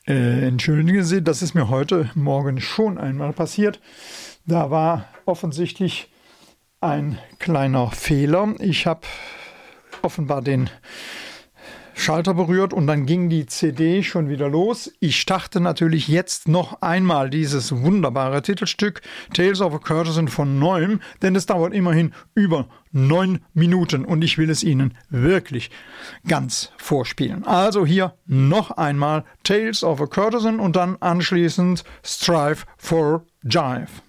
Entschuldigen Sie, das ist mir heute Morgen schon einmal passiert. Da war offensichtlich ein kleiner Fehler. Ich habe offenbar den Schalter berührt und dann ging die CD schon wieder los. Ich starte natürlich jetzt noch einmal dieses wunderbare Titelstück Tales of a Courtesan von neuem, denn es dauert immerhin über 9 Minuten und ich will es Ihnen wirklich ganz vorspielen. Also hier noch einmal Tales of a Courtesan und dann anschließend Strive for Jive.